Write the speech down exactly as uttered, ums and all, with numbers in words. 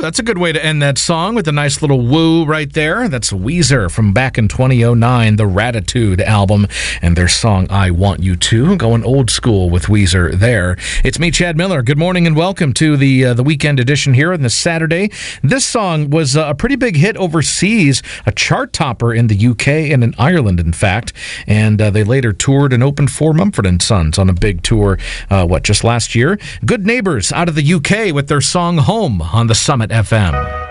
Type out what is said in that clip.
that's a good way to end that song with a nice little woo right there. That's Weezer from back in twenty oh nine, the Ratitude album, and their song I Want You To. Going old school with Weezer there. It's me, Chad Miller. Good morning and welcome to the uh, the weekend edition here on this Saturday. This song was uh, a pretty big hit overseas, a chart topper in the U K and in Ireland, in fact, and uh, they later toured and opened for Mumford and Sons on a big tour, uh, what, just last year? Good Neighbors out of the U K with their song Home on the Summit F M.